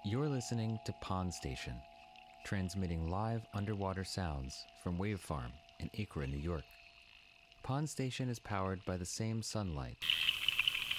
You're listening to Pond Station, transmitting live underwater sounds from Wave Farm in Acra, New York. Pond Station is powered by the same sunlight